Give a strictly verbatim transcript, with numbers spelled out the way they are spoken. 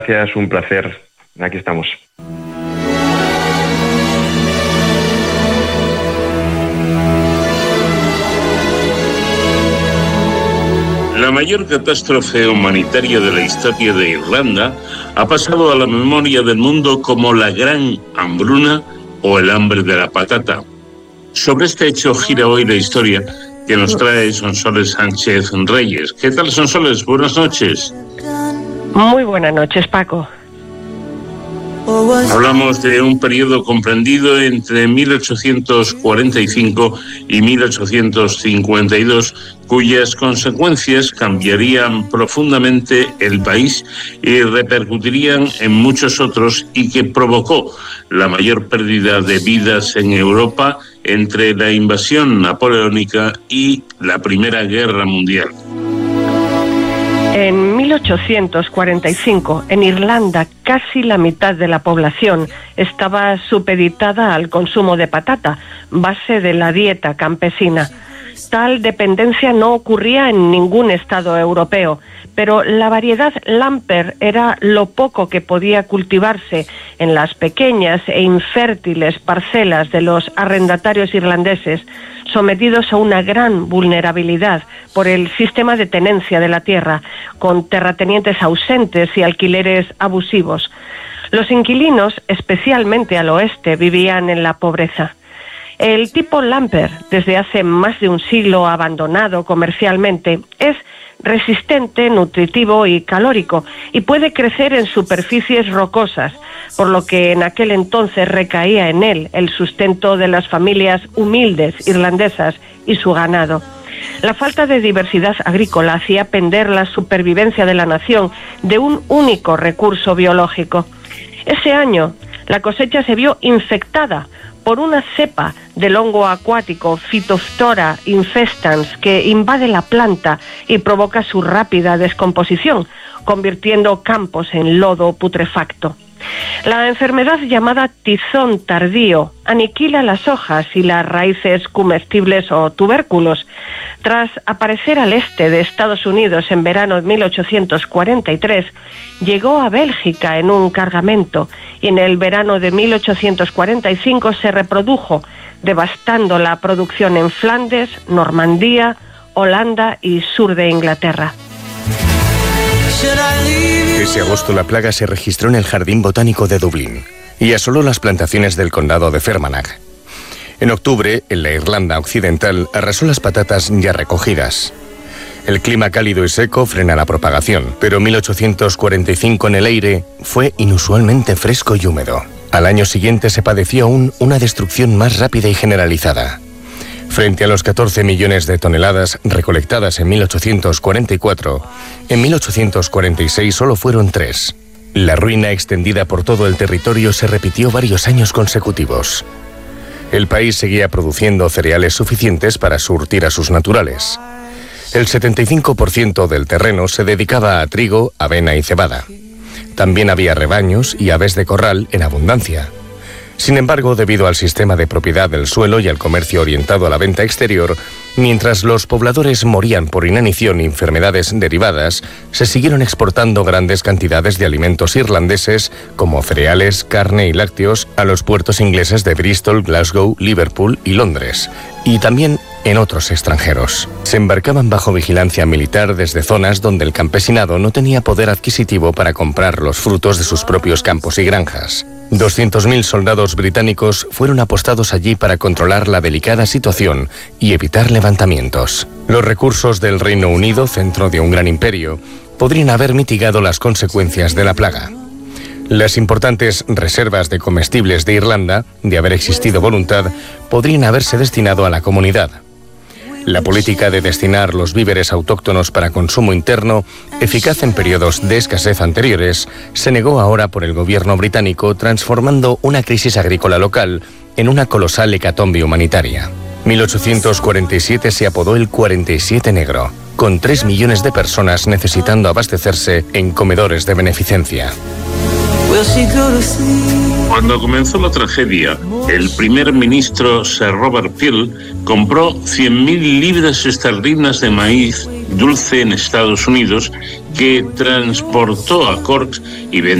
Gracias, un placer. Aquí estamos. La mayor catástrofe humanitaria de la historia de Irlanda ha pasado a la memoria del mundo como la Gran Hambruna o el hambre de la patata. Sobre este hecho gira hoy la historia que nos trae Sonsoles Sánchez Reyes. ¿Qué tal, Sonsoles? Buenas noches. Muy buenas noches, Paco. Hablamos de un periodo comprendido entre mil ochocientos cuarenta y cinco y mil ochocientos cincuenta y dos, cuyas consecuencias cambiarían profundamente el país y repercutirían en muchos otros, y que provocó la mayor pérdida de vidas en Europa entre la invasión napoleónica y la Primera Guerra Mundial. En mil ochocientos cuarenta y cinco, en Irlanda, casi la mitad de la población estaba supeditada al consumo de patata, base de la dieta campesina. Tal dependencia no ocurría en ningún estado europeo, pero la variedad Lamper era lo poco que podía cultivarse en las pequeñas e infértiles parcelas de los arrendatarios irlandeses, sometidos a una gran vulnerabilidad por el sistema de tenencia de la tierra, con terratenientes ausentes y alquileres abusivos. Los inquilinos, especialmente al oeste, vivían en la pobreza. El tipo Lamper, desde hace más de un siglo abandonado comercialmente, es resistente, nutritivo y calórico, y puede crecer en superficies rocosas, por lo que en aquel entonces recaía en él el sustento de las familias humildes irlandesas y su ganado. La falta de diversidad agrícola hacía pender la supervivencia de la nación de un único recurso biológico. Ese año, la cosecha se vio infectada por una cepa del hongo acuático Phytophthora infestans que invade la planta y provoca su rápida descomposición, convirtiendo campos en lodo putrefacto. La enfermedad llamada tizón tardío aniquila las hojas y las raíces comestibles o tubérculos. Tras aparecer al este de Estados Unidos en verano de mil ochocientos cuarenta y tres, llegó a Bélgica en un cargamento y en el verano de mil ochocientos cuarenta y cinco se reprodujo, devastando la producción en Flandes, Normandía, Holanda y sur de Inglaterra. Ese agosto la plaga se registró en el Jardín Botánico de Dublín y asoló las plantaciones del condado de Fermanagh. En octubre, en la Irlanda occidental, arrasó las patatas ya recogidas. El clima cálido y seco frena la propagación, pero mil ochocientos cuarenta y cinco en el Eire fue inusualmente fresco y húmedo. Al año siguiente se padeció aún una destrucción más rápida y generalizada. Frente a los catorce millones de toneladas recolectadas en mil ochocientos cuarenta y cuatro, en mil ochocientos cuarenta y seis solo fueron tres. La ruina extendida por todo el territorio se repitió varios años consecutivos. El país seguía produciendo cereales suficientes para surtir a sus naturales. El setenta y cinco por ciento del terreno se dedicaba a trigo, avena y cebada. También había rebaños y aves de corral en abundancia. Sin embargo, debido al sistema de propiedad del suelo y al comercio orientado a la venta exterior, mientras los pobladores morían por inanición y enfermedades derivadas, se siguieron exportando grandes cantidades de alimentos irlandeses, como cereales, carne y lácteos, a los puertos ingleses de Bristol, Glasgow, Liverpool y Londres, y también en otros extranjeros. Se embarcaban bajo vigilancia militar desde zonas donde el campesinado no tenía poder adquisitivo para comprar los frutos de sus propios campos y granjas. doscientos mil soldados británicos fueron apostados allí para controlar la delicada situación y evitar levantamientos. Los recursos del Reino Unido, centro de un gran imperio, podrían haber mitigado las consecuencias de la plaga. Las importantes reservas de comestibles de Irlanda, de haber existido voluntad, podrían haberse destinado a la comunidad. La política de destinar los víveres autóctonos para consumo interno, eficaz en periodos de escasez anteriores, se negó ahora por el gobierno británico, transformando una crisis agrícola local en una colosal hecatombe humanitaria. mil ochocientos cuarenta y siete se apodó el cuarenta y siete negro, con tres millones de personas necesitando abastecerse en comedores de beneficencia. Cuando comenzó la tragedia, el primer ministro Sir Robert Peel compró cien mil libras esterlinas de maíz dulce en Estados Unidos que transportó a Cork y vendió